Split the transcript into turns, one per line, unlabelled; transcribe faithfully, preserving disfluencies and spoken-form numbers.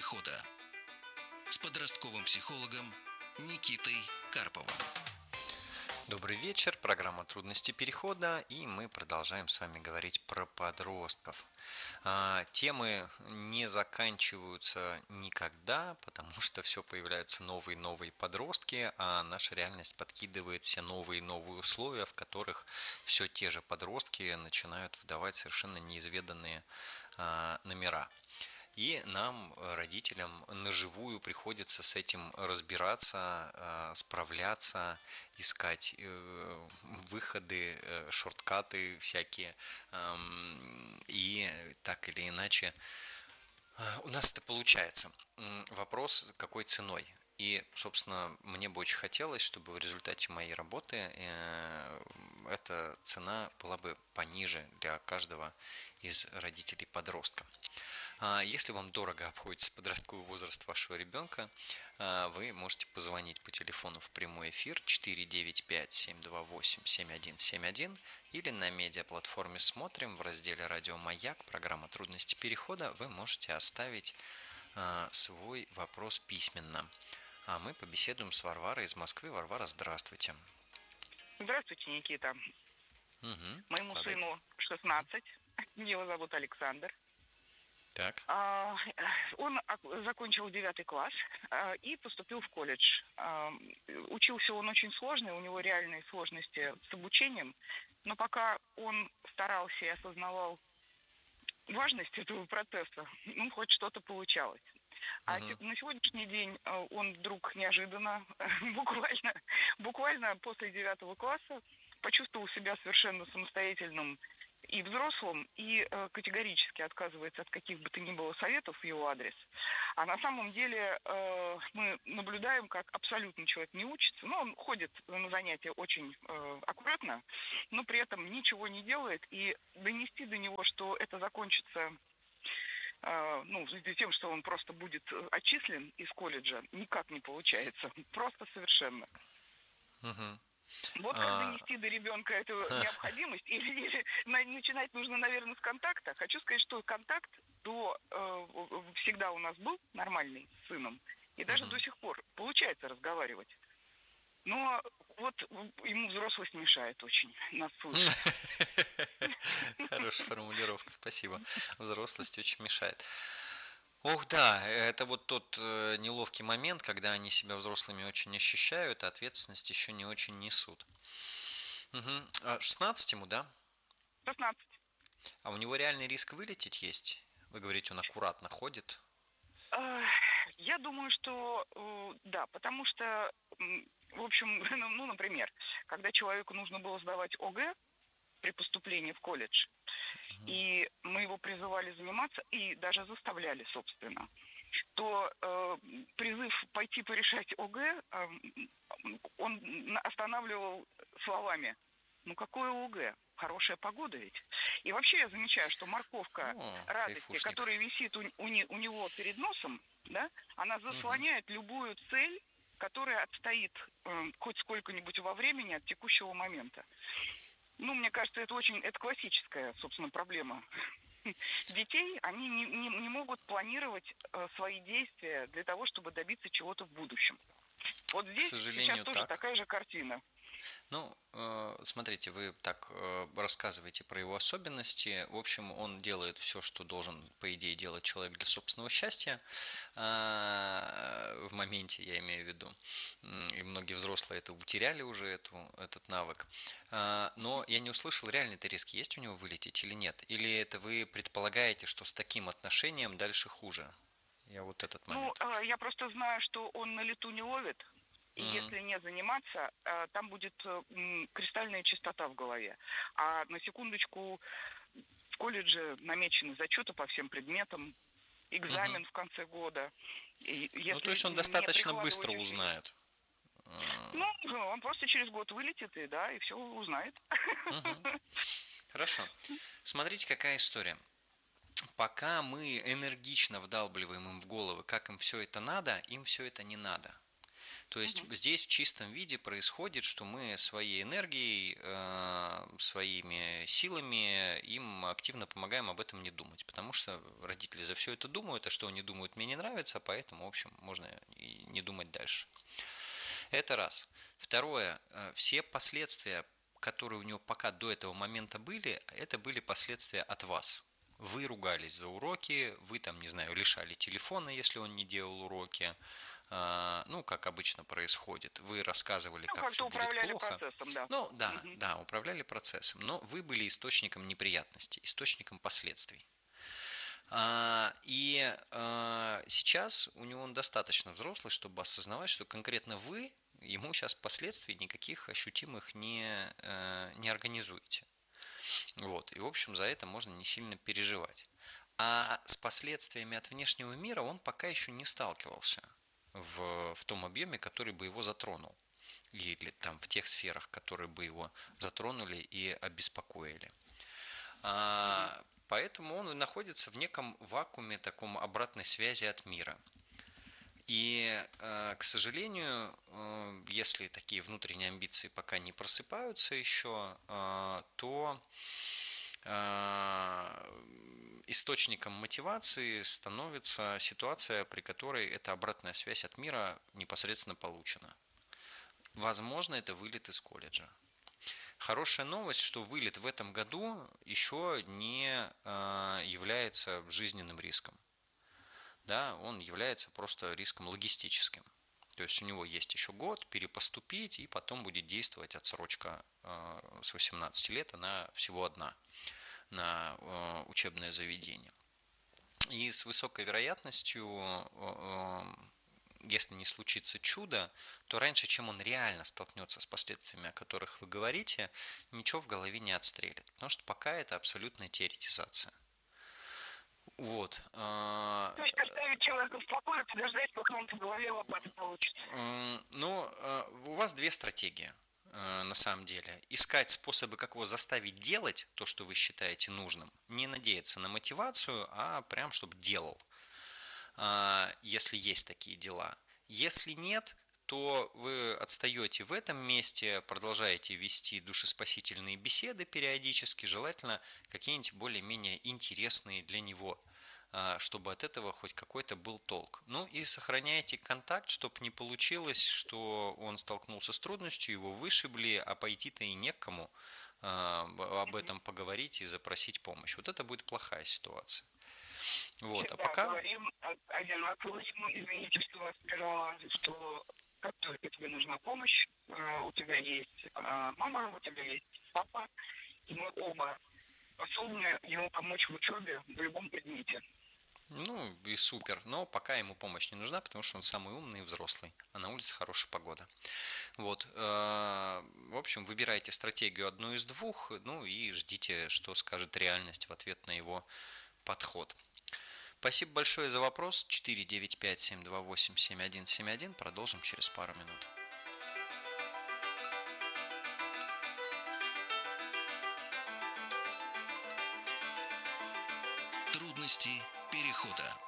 перехода» с подростковым психологом Никитой Карповым.
Добрый вечер, программа «Трудности перехода», и мы продолжаем с вами говорить про подростков. Темы не заканчиваются никогда, потому что все появляются новые и новые подростки, а наша реальность подкидывает все новые и новые условия, в которых все те же подростки начинают выдавать совершенно неизведанные номера. И нам, родителям, наживую приходится с этим разбираться, справляться, искать выходы, шорткаты всякие. И так или иначе у нас это получается. Вопрос, какой ценой? И, собственно, мне бы очень хотелось, чтобы в результате моей работы эта цена была бы пониже для каждого из родителей подростка. Если вам дорого обходится подростковый возраст вашего ребенка, вы можете позвонить по телефону в прямой эфир четыре девять пять семь два восемь семь один семь один или на медиаплатформе «Смотрим» в разделе «Радио Маяк», программа «Трудности перехода», вы можете оставить свой вопрос письменно. А мы побеседуем с Варварой из Москвы. Варвара, здравствуйте.
Здравствуйте, Никита.
Угу.
Моему
Задайте.
сыну шестнадцать, его зовут Александр.
Так.
А, он закончил девятый класс а, и поступил в колледж. А, учился он очень сложный, у него реальные сложности с обучением, но пока он старался и осознавал важность этого процесса, ну, хоть что-то получалось. А uh-huh. на сегодняшний день он вдруг неожиданно, буквально, буквально после девятого класса почувствовал себя совершенно самостоятельным и взрослым, и э, категорически отказывается от каких бы то ни было советов в его адрес. А на самом деле э, мы наблюдаем, как абсолютно человек не учится. Ну, он ходит на занятия очень э, аккуратно, но при этом ничего не делает. И донести до него, что это закончится э, ну, тем, что он просто будет отчислен из колледжа, никак не получается. Просто совершенно.
Uh-huh.
Вот как донести до ребенка эту необходимость, или, или начинать нужно, наверное, с контакта. Хочу сказать, что контакт до, э, всегда у нас был нормальный с сыном, и даже uh-huh. до сих пор получается разговаривать. Но вот ему взрослость мешает очень нас слышать.
Хорошая формулировка, спасибо. Взрослость очень мешает. Ох, да, это вот тот э, неловкий момент, когда они себя взрослыми очень ощущают, а ответственность еще не очень несут. Угу. А шестнадцать ему, да?
шестнадцать.
А у него реальный риск вылететь есть? Вы говорите, он аккуратно ходит?
Я думаю, что да, потому что, в общем, ну, например, когда человеку нужно было сдавать ОГЭ при поступлении в колледж, и мы его призывали заниматься, и даже заставляли, собственно, то э, призыв пойти порешать ОГЭ э, он останавливал словами: ну какое ОГЭ? Хорошая погода ведь. И вообще я замечаю, что морковка О, радости, кайфушник. Которая висит у, у, не, у него перед носом, да, она заслоняет угу. любую цель, которая отстоит э, хоть сколько-нибудь во времени от текущего момента. Ну, мне кажется, это очень, это классическая, собственно, проблема детей. Они не, не, не могут планировать э, свои действия для того, чтобы добиться чего-то в будущем. Вот здесь сейчас тоже так. Такая же картина.
Ну, э, смотрите, вы так э, рассказываете про его особенности. В общем, он делает все, что должен, по идее, делать человек для собственного счастья. Э, в моменте, я имею в виду. И многие взрослые это утеряли уже, эту, этот навык. Э, но я не услышал, реальный-то риск есть у него вылететь или нет? Или это вы предполагаете, что с таким отношением дальше хуже? Я вот этот момент.
Ну, э, я просто знаю, что он на лету не ловит. И mm-hmm. если не заниматься, там будет кристальная чистота в голове. А на секундочку, в колледже намечены зачеты по всем предметам, экзамен mm-hmm. в конце года. И если
ну, то есть он достаточно быстро узнает.
Ну, он просто через год вылетит, и да, и все узнает.
Mm-hmm. Хорошо. Смотрите, какая история. Пока мы энергично вдалбливаем им в головы, как им все это надо, им все это не надо. То есть
Мгм.
здесь в чистом виде происходит, что мы своей энергией, э, своими силами им активно помогаем об этом не думать, потому что родители за все это думают, а что они думают, мне не нравится, поэтому, в общем, можно и не думать дальше. Это раз. Второе. э, Все последствия, которые у него пока до этого момента были, это были последствия от вас. Вы ругались за уроки, вы там, не знаю, лишали телефона, если он не делал уроки, а, ну, как обычно происходит. Вы рассказывали,
Ну,
как все
как-то
будет
управляли
плохо.
процессом, да.
Ну, да,
Мгм.
да, управляли процессом, но вы были источником неприятностей, источником последствий. А, И а, сейчас у него он достаточно взрослый, чтобы осознавать, что конкретно вы ему сейчас последствий никаких ощутимых не, э, не организуете. Вот. И, в общем, за это можно не сильно переживать. А с последствиями от внешнего мира он пока еще не сталкивался в, в том объеме, который бы его затронул. Или там в тех сферах, которые бы его затронули и обеспокоили.
Мгм.
А, поэтому он находится в неком вакууме таком обратной связи от мира. И, э, к сожалению, э, если такие внутренние амбиции пока не просыпаются еще, э, то э, источником мотивации становится ситуация, при которой эта обратная связь от мира непосредственно получена. Возможно, это вылет из колледжа. Хорошая новость, что вылет в этом году еще не э, является жизненным риском. Да, он является просто риском логистическим. То есть у него есть еще год перепоступить, и потом будет действовать отсрочка э, с восемнадцати лет, она всего одна на э, учебное заведение. И с высокой вероятностью, э, если не случится чудо, то раньше, чем он реально столкнется с последствиями, о которых вы говорите, ничего в голове не отстрелит. Потому что пока это абсолютная теоретизация. Вот. э,
То есть оставить человека в покое, подождать, пока он по голове лопатой получит.
Ну, у вас две стратегии на самом деле. Искать способы, как его заставить делать то, что вы считаете нужным. Не надеяться на мотивацию, а прям, чтобы делал, если есть такие дела. Если нет, то вы отстаете в этом месте, продолжаете вести душеспасительные беседы периодически, желательно какие-нибудь более-менее интересные для него, чтобы от этого хоть какой-то был толк. Ну и сохраняйте контакт, чтобы не получилось, что он столкнулся с трудностью, его вышибли, а пойти-то и некому об этом поговорить и запросить помощь. Вот это будет плохая ситуация. Вот, а
Всегда
пока...
говорим одинаково. Ну, извините, что вас прервала, что как только тебе нужна помощь, у тебя есть мама, у тебя есть папа, и мы оба способны ему помочь в учебе в любом предмете.
Ну и супер, но пока ему помощь не нужна, потому что он самый умный и взрослый, а на улице хорошая погода. Вот, в общем, выбирайте стратегию одну из двух, ну и ждите, что скажет реальность в ответ на его подход. Спасибо большое за вопрос. четыре девять пять семь два восемь семь один семь один. Продолжим через пару минут.
Трудности перехода.